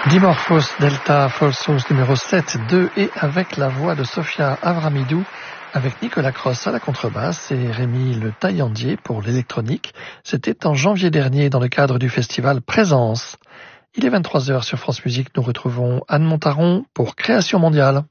Dimorphos Delta Falsos numéro 7, 2 et avec la voix de Sofia Avramidou, avec Nicolas Cross à la contrebasse et Rémi Le Taillandier pour l'électronique. C'était en janvier dernier dans le cadre du festival Présence. Il est 23h sur France Musique, nous retrouvons Anne Montaron pour Création mondiale.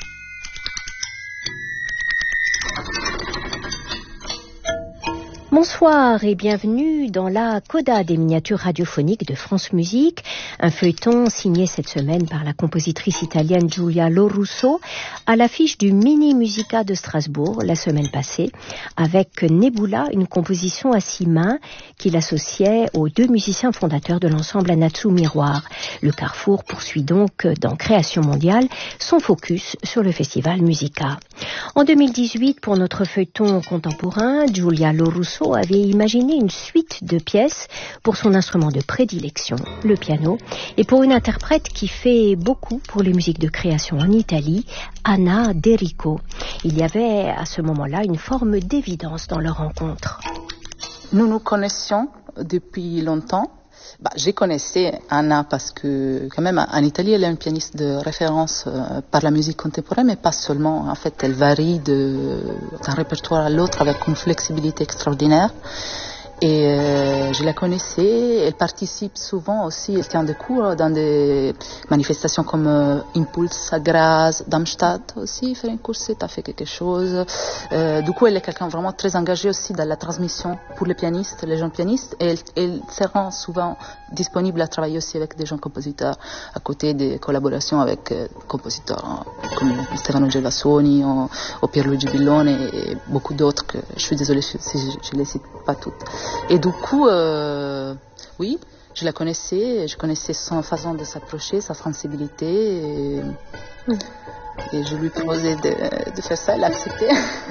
Bonsoir et bienvenue dans la Coda des miniatures radiophoniques de France Musique, un feuilleton signé cette semaine par la compositrice italienne Giulia Lorusso, à l'affiche du Mini Musica de Strasbourg la semaine passée, avec Nebula, une composition à 6 mains qu'il associait aux 2 musiciens fondateurs de l'ensemble Anatsu Miroir. Le Carrefour poursuit donc dans Création mondiale son focus sur le festival Musica. En 2018, pour notre feuilleton contemporain, Giulia Lorusso avait imaginé une suite de pièces pour son instrument de prédilection, le piano, et pour une interprète qui fait beaucoup pour les musiques de création en Italie, Anna De Rico. Il y avait à ce moment-là une forme d'évidence dans leur rencontre. Nous nous connaissions depuis longtemps. Je connaissais Anna parce que, quand même, en Italie, elle est une pianiste de référence par la musique contemporaine, mais pas seulement. En fait, elle varie d'un répertoire à l'autre avec une flexibilité extraordinaire. Et je la connaissais, elle participe souvent aussi, elle tient des cours dans des manifestations comme Impulse à Graz, Darmstadt aussi, fait un cours, a fait quelque chose. Du coup, elle est quelqu'un vraiment très engagé aussi dans la transmission pour les pianistes, les jeunes pianistes, et elle se rend souvent disponible à travailler aussi avec des jeunes compositeurs, à côté des collaborations avec compositeurs comme Stefano Gervasoni ou Pierluigi Villone et beaucoup d'autres que je suis désolée si je les cite pas toutes. Et du coup, oui, je la connaissais, je connaissais son façon de s'approcher, sa sensibilité, et je lui proposais de faire ça, elle a accepté.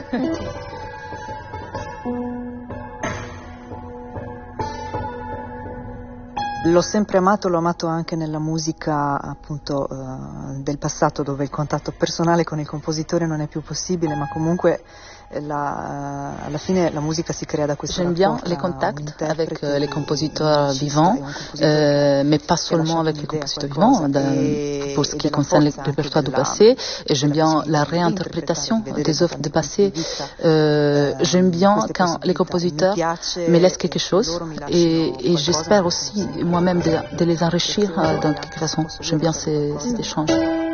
L'ho sempre amato, l'ho amato anche nella musica appunto del passato, dove il contatto personale con il compositore non è più possibile, ma comunque alla fine la musica si crea da questo rapporto. J'aime bien les contacts avec les compositeurs vivants, mais pas seulement avec les compositeurs vivants, pour ce qui concerne le répertoire du passé. Et j'aime bien la réinterprétation des œuvres du passé. J'aime bien quand les compositeurs me laissent quelque chose, et j'espère aussi moi-même de les enrichir dans quelque façon. J'aime bien ces échanges.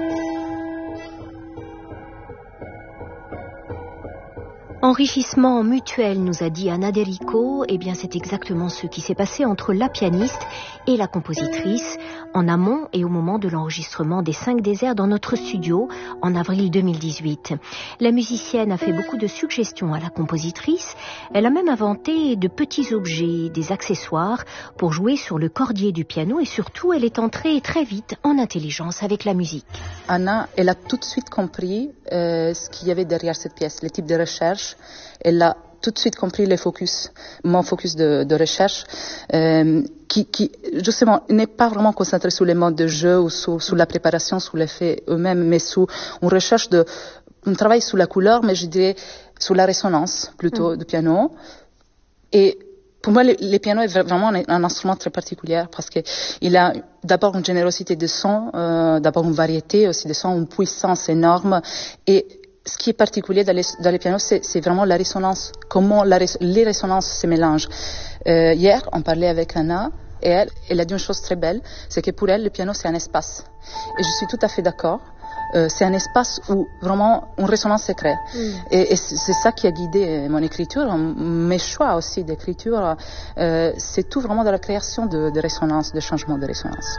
Enrichissement mutuel, nous a dit Anna De Rico. Eh bien, c'est exactement ce qui s'est passé entre la pianiste et la compositrice en amont et au moment de l'enregistrement des 5 déserts dans notre studio en avril 2018. La musicienne a fait beaucoup de suggestions à la compositrice. Elle a même inventé de petits objets, des accessoires pour jouer sur le cordier du piano, et surtout, elle est entrée très vite en intelligence avec la musique. Anna, elle a tout de suite compris ce qu'il y avait derrière cette pièce, les types de recherche. Elle a tout de suite compris mon focus de recherche, qui justement n'est pas vraiment concentré sur les modes de jeu ou sur la préparation, sur les faits eux-mêmes, mais sur une recherche un travail sur la couleur, mais je dirais sur la résonance plutôt du piano. Et pour moi, le piano est vraiment un instrument très particulier parce qu'il a d'abord une générosité de son, d'abord une variété aussi de sons, une puissance énorme. Et ce qui est particulier dans les pianos, c'est vraiment la résonance, comment les résonances se mélangent. Hier, on parlait avec Anna, et elle a dit une chose très belle, c'est que pour elle, le piano, c'est un espace. Et je suis tout à fait d'accord. C'est un espace où vraiment une résonance se crée. Et c'est ça qui a guidé mon écriture, mes choix aussi d'écriture. C'est tout vraiment de la création de résonance, de changement de résonance.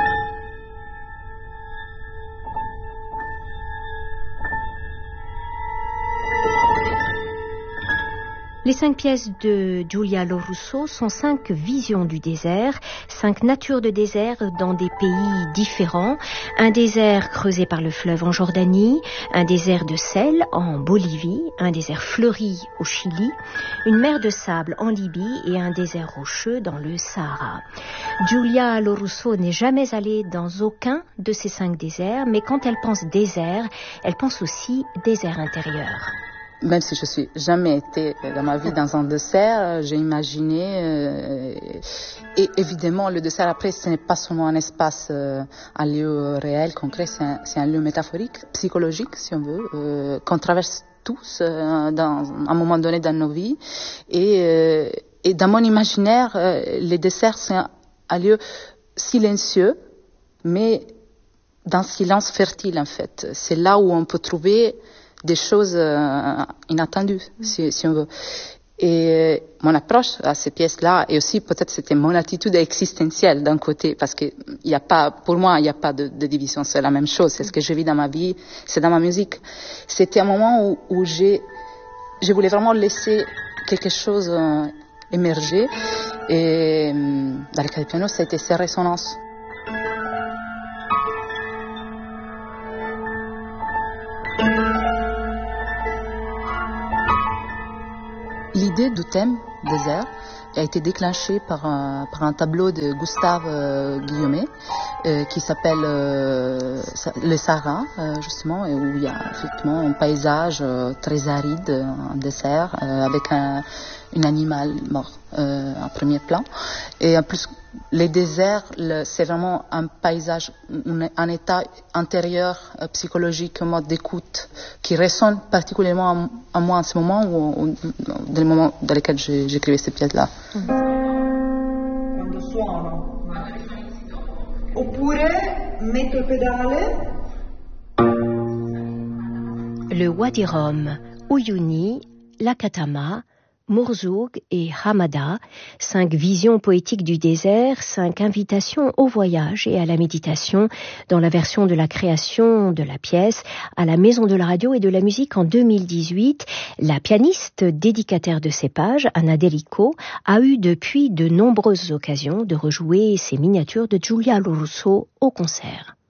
Les 5 pièces de Giulia Lorusso sont 5 visions du désert, 5 natures de désert dans des pays différents. Un désert creusé par le fleuve en Jordanie, un désert de sel en Bolivie, un désert fleuri au Chili, une mer de sable en Libye et un désert rocheux dans le Sahara. Giulia Lorusso n'est jamais allée dans aucun de ces 5 déserts, mais quand elle pense désert, elle pense aussi désert intérieur. même si je suis jamais été dans ma vie dans un dessert, j'ai imaginé, et évidemment le dessert après ce n'est pas seulement un espace, un lieu réel, concret, c'est un lieu métaphorique, psychologique si on veut, qu'on traverse tous dans un moment donné dans nos vies, et dans mon imaginaire, les desserts c'est un lieu silencieux, mais d'un silence fertile en fait. C'est là où on peut trouver des choses inattendues, si on veut. Et mon approche à ces pièces-là, et aussi peut-être c'était mon attitude existentielle d'un côté, parce que il y a pas, pour moi, il n'y a pas de division, c'est la même chose, c'est ce que je vis dans ma vie, c'est dans ma musique. C'était un moment où je voulais vraiment laisser quelque chose émerger, et dans le cas du piano, ça a été ces résonances. L'idée du thème désert a été déclenchée par un tableau de Gustave Guillaumet qui s'appelle le Sahara, justement, et où il y a effectivement un paysage très aride, un désert, avec un animal mort en premier plan. Et en plus, les déserts, c'est vraiment un paysage, un état intérieur psychologique, un mode d'écoute qui résonne particulièrement à moi en ce moment, ou dans les moments dans lesquels j'écrivais ces pièces-là. Quando suono. Oppure metto il pedale. Le Wadi Rum, Uyuni, Lakatama, Mourzoug et Hamada, 5 visions poétiques du désert, 5 invitations au voyage et à la méditation dans la version de la création de la pièce à la Maison de la Radio et de la Musique en 2018. La pianiste dédicataire de ces pages, Anna Delico, a eu depuis de nombreuses occasions de rejouer ces miniatures de Giulia Lorusso au concert.